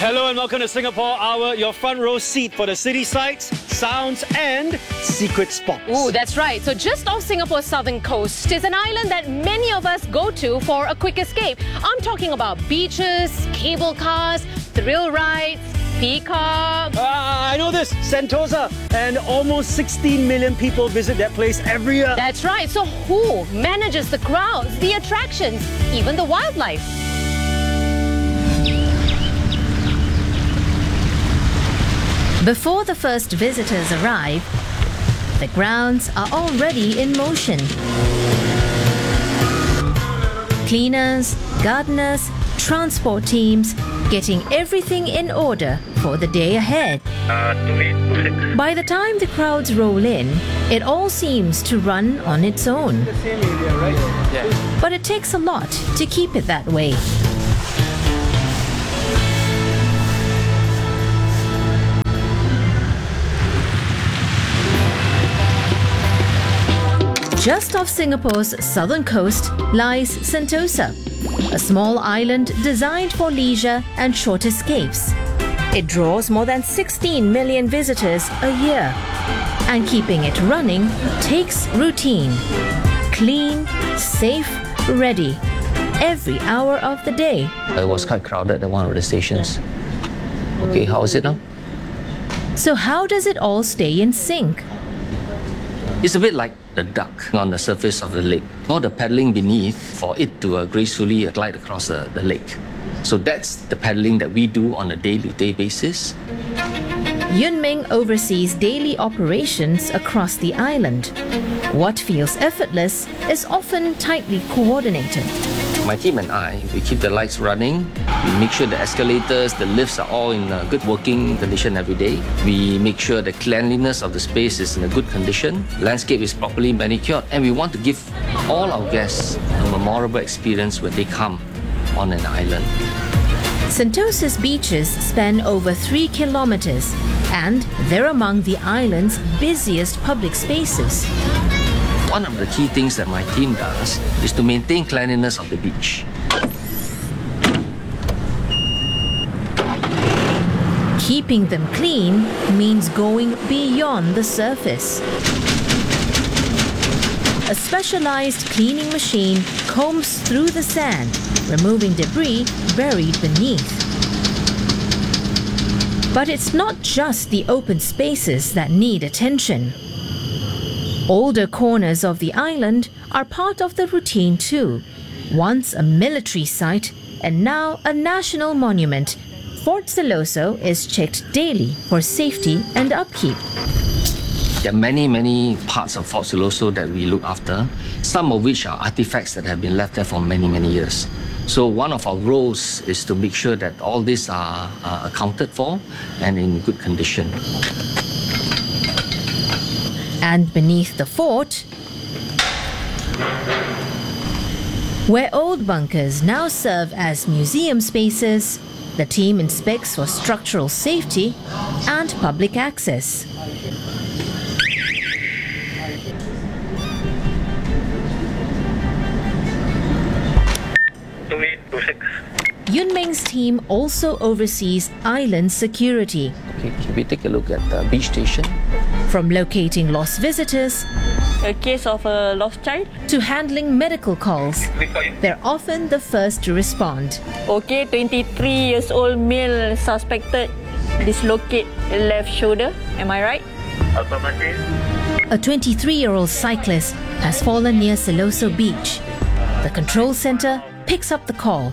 Hello and welcome to Singapore Hour, your front row seat for the city sights, sounds and secret spots. Ooh, that's right. So just off Singapore's southern coast is an island that many of us go to for a quick escape. I'm talking about beaches, cable cars, thrill rides, peacock. I know this, Sentosa. And almost 16 million people visit that place every year. That's right. So who manages the crowds, the attractions, even the wildlife? Before the first visitors arrive, the grounds are already in motion. Cleaners, gardeners, transport teams, getting everything in order for the day ahead. By the time the crowds roll in, it all seems to run on its own. But it takes a lot to keep it that way. Just off Singapore's southern coast lies Sentosa, a small island designed for leisure and short escapes. It draws more than 16 million visitors a year, and keeping it running takes routine. Clean, safe, ready, every hour of the day. It was quite crowded at one of the stations. Okay, how is it now? So how does it all stay in sync? It's a bit like the duck on the surface of the lake. All the paddling beneath for it to gracefully glide across the lake. So that's the paddling that we do on a day-to-day basis. Yun Ming oversees daily operations across the island. What feels effortless is often tightly coordinated. My team and I, we keep the lights running. We make sure the escalators, the lifts are all in a good working condition every day. We make sure the cleanliness of the space is in a good condition. Landscape is properly manicured. And we want to give all our guests a memorable experience when they come on an island. Sentosa's beaches span over 3 kilometers and they're among the island's busiest public spaces. One of the key things that my team does is to maintain cleanliness of the beach. Keeping them clean means going beyond the surface. A specialized cleaning machine combs through the sand, removing debris buried beneath. But it's not just the open spaces that need attention. Older corners of the island are part of the routine too. Once a military site and now a national monument, Fort Siloso is checked daily for safety and upkeep. There are many parts of Fort Siloso that we look after, some of which are artifacts that have been left there for many years. So one of our roles is to make sure that all these are accounted for and in good condition. And beneath the fort, where old bunkers now serve as museum spaces, the team inspects for structural safety and public access. Yun Ming's team also oversees island security. Okay, can we take a look at the beach station? From locating lost visitors, a case of a lost child, to handling medical calls, they're often the first to respond. Okay, 23 years old male suspected dislocate left shoulder. Am I right? A 23-year-old cyclist has fallen near Siloso Beach. The control center picks up the call.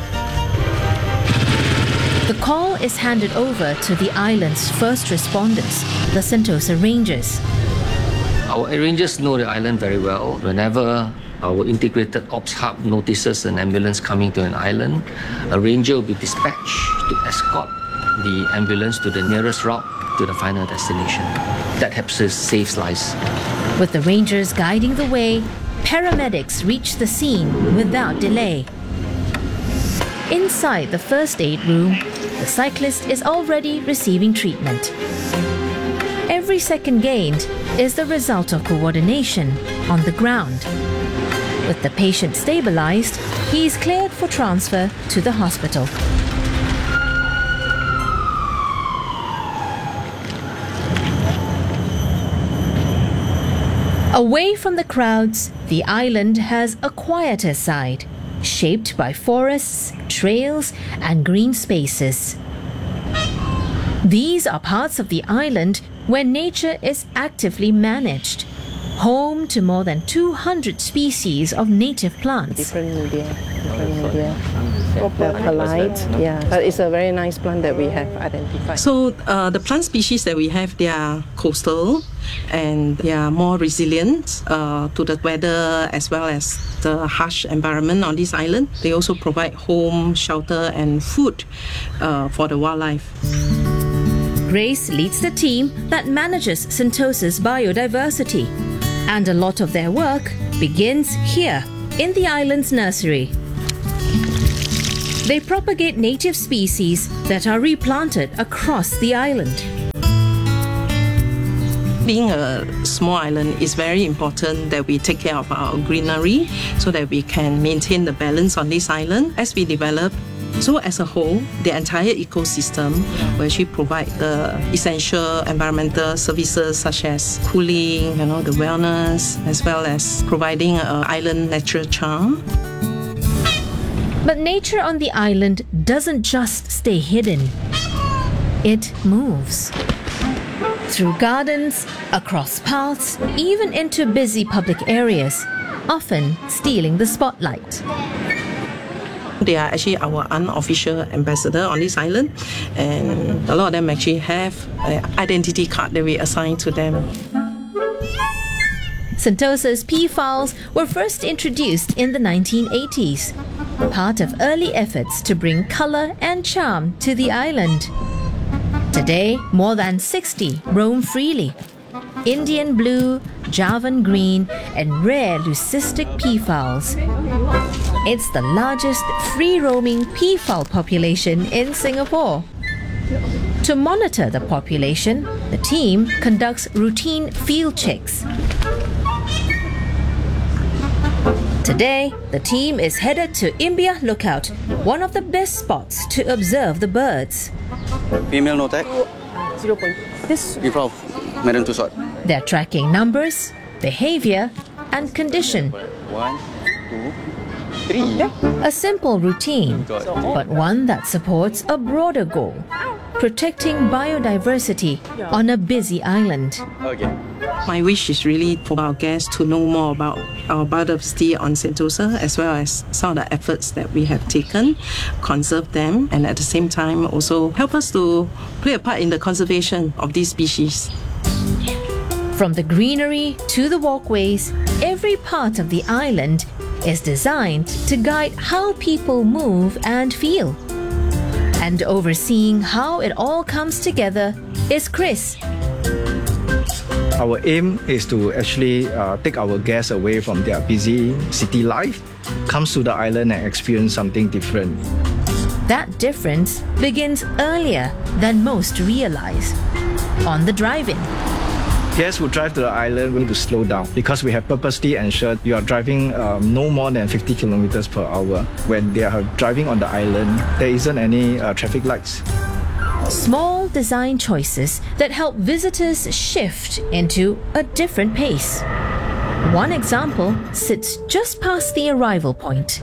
The call is handed over to the island's first responders, the Sentosa Rangers. Our rangers know the island very well. Whenever our integrated ops hub notices an ambulance coming to an island, a ranger will be dispatched to escort the ambulance to the nearest route to the final destination. That helps us save lives. With the rangers guiding the way, paramedics reach the scene without delay. Inside the first aid room, the cyclist is already receiving treatment. Every second gained is the result of coordination on the ground. With the patient stabilized, he is cleared for transfer to the hospital. Away from the crowds, the island has a quieter side, shaped by forests, trails, and green spaces. These are parts of the island where nature is actively managed, home to more than 200 species of native plants. Different media. They're polite, but it's a very nice plant that we have identified. So the plant species that we have, they are coastal and they are more resilient to the weather as well as the harsh environment on this island. They also provide home, shelter and food for the wildlife. Grace leads the team that manages Sentosa's biodiversity, and a lot of their work begins here in the island's nursery. They propagate native species that are replanted across the island. Being a small island, it's very important that we take care of our greenery so that we can maintain the balance on this island as we develop. So as a whole, the entire ecosystem will actually provide the essential environmental services such as cooling, the wellness, as well as providing an island natural charm. But nature on the island doesn't just stay hidden. It moves. Through gardens, across paths, even into busy public areas, often stealing the spotlight. They are actually our unofficial ambassador on this island, and a lot of them actually have an identity card that we assign to them. Sentosa's peafowls were first introduced in the 1980s, part of early efforts to bring colour and charm to the island. Today, more than 60 roam freely. Indian blue, Javan green, and rare leucistic peafowls. It's the largest free-roaming peafowl population in Singapore. To monitor the population, the team conducts routine field checks. Today, the team is headed to Imbiah Lookout, one of the best spots to observe the birds. Female no tag. 0. This Peafowl, madam too short. They're tracking numbers, behavior, and condition. 1, 2, 3. A simple routine, but one that supports a broader goal: protecting biodiversity on a busy island. Okay. My wish is really for our guests to know more about our biodiversity on Sentosa, as well as some of the efforts that we have taken, conserve them, and at the same time also help us to play a part in the conservation of these species. From the greenery to the walkways, every part of the island is designed to guide how people move and feel. And overseeing how it all comes together is Chris. Our aim is to actually take our guests away from their busy city life, comes to the island and experience something different. That difference begins earlier than most realize. On the drive-in. Guests who drive to the island will need to slow down because we have purposely ensured you are driving no more than 50 kilometers per hour. When they are driving on the island, there isn't any traffic lights. Small design choices that help visitors shift into a different pace. One example sits just past the arrival point.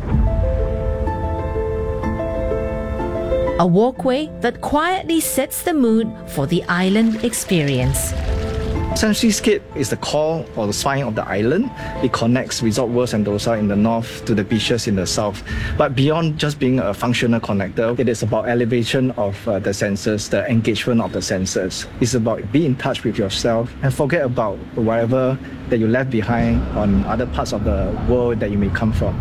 A walkway that quietly sets the mood for the island experience. Sunsea is the core or the spine of the island. It connects Resort World Sentosa in the north to the beaches in the south. But beyond just being a functional connector, it is about elevation of the senses, the engagement of the senses. It's about being in touch with yourself and forget about whatever that you left behind on other parts of the world that you may come from.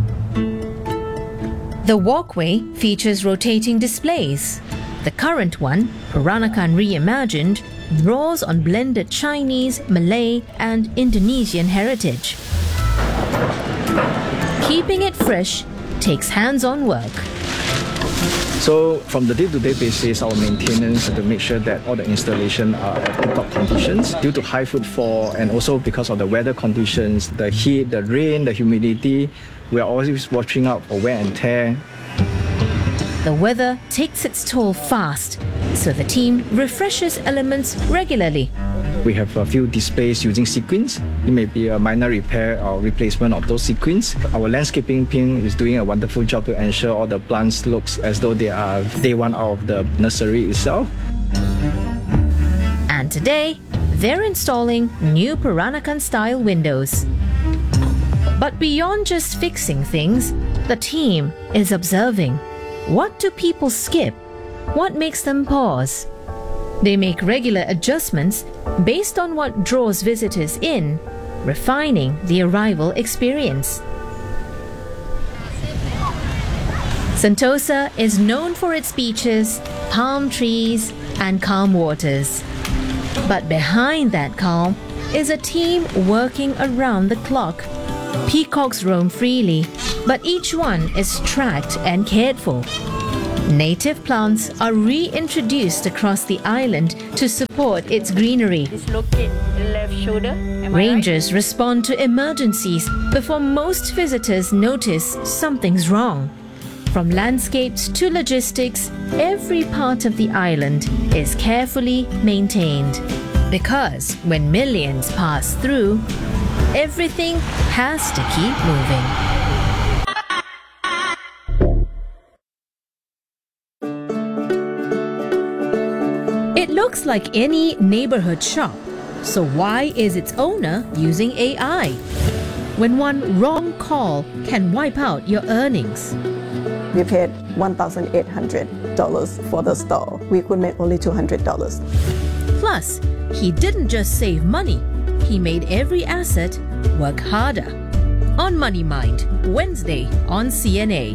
The walkway features rotating displays. The current one, Peranakan Reimagined, draws on blended Chinese, Malay, and Indonesian heritage. Keeping it fresh takes hands-on work. So from the day-to-day basis, our maintenance to make sure that all the installation are at tip-top conditions. Due to high footfall and also because of the weather conditions, the heat, the rain, the humidity, we are always watching out for wear and tear. The weather takes its toll fast, so the team refreshes elements regularly. We have a few displays using sequins. It may be a minor repair or replacement of those sequins. Our landscaping team is doing a wonderful job to ensure all the plants looks as though they are day one out of the nursery itself. And today, they're installing new Peranakan-style windows. But beyond just fixing things, the team is observing. What do people skip? What makes them pause? They make regular adjustments based on what draws visitors in, refining the arrival experience. Sentosa is known for its beaches, palm trees, and calm waters. But behind that calm is a team working around the clock. Peacocks roam freely, but each one is tracked and cared for. Native plants are reintroduced across the island to support its greenery. Dislocate the left shoulder. Am I Rangers respond to emergencies before most visitors notice something's wrong. From landscapes to logistics, every part of the island is carefully maintained. Because when millions pass through, everything has to keep moving. It looks like any neighborhood shop, so why is its owner using AI? When one wrong call can wipe out your earnings. We paid $1,800 for the store. We could make only $200. Plus, he didn't just save money, he made every asset work harder. On Money Mind, Wednesday on CNA.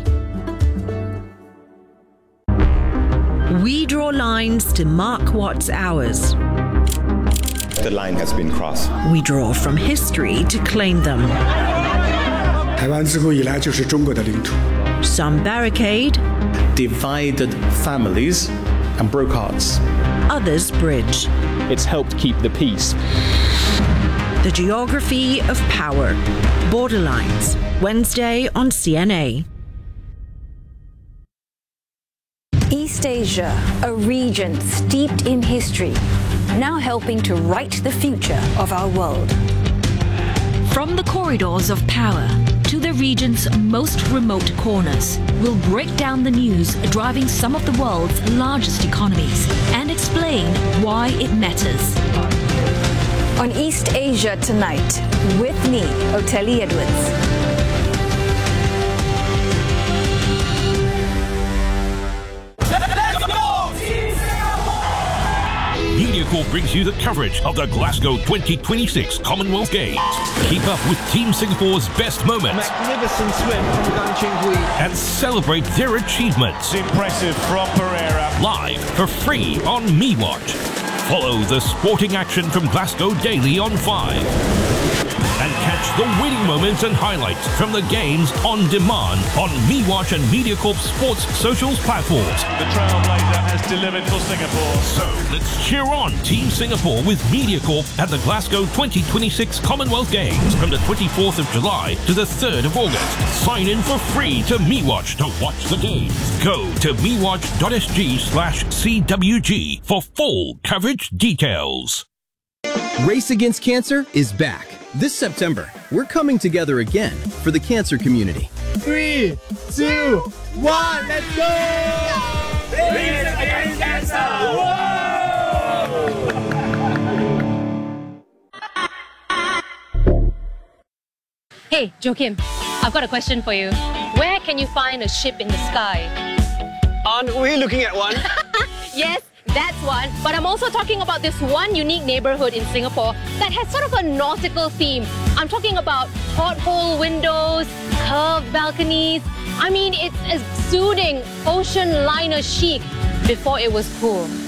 We draw lines to mark what's ours. The line has been crossed. We draw from history to claim them. 台湾自古以来就是中国的领土。 Some barricade, divided families and broke hearts. Others bridge. It's helped keep the peace. The geography of power. Borderlines. Wednesday on CNA. East Asia, a region steeped in history, now helping to write the future of our world. From the corridors of power to the region's most remote corners, we'll break down the news driving some of the world's largest economies and explain why it matters. On East Asia Tonight, with me, Oteli Edwards. MediaCorp brings you the coverage of the Glasgow 2026 Commonwealth Games. Keep up with Team Singapore's best moments. Magnificent swim from Gan Ching-Hui. And celebrate their achievements. Impressive from Pereira. Live for free on MeWatch. Follow the sporting action from Glasgow daily on 5. And catch the winning moments and highlights from the games on demand on MeWatch and MediaCorp Sports socials platforms. The trailblazer has delivered for Singapore. So let's cheer on Team Singapore with MediaCorp at the Glasgow 2026 Commonwealth Games from the 24th of July to the 3rd of August. Sign in for free to MeWatch to watch the games. Go to mewatch.sg/CWG for full coverage details. Race Against Cancer is back. This September, we're coming together again for the cancer community. 3, 2, 1, let's go! Race Against Cancer! Hey, Joachim, I've got a question for you. Where can you find a ship in the sky? Aren't we looking at one? Yes, that's one. But I'm also talking about this one unique neighborhood in Singapore that has sort of a nautical theme. I'm talking about porthole windows, curved balconies. I mean, it's exuding ocean liner chic before it was cool.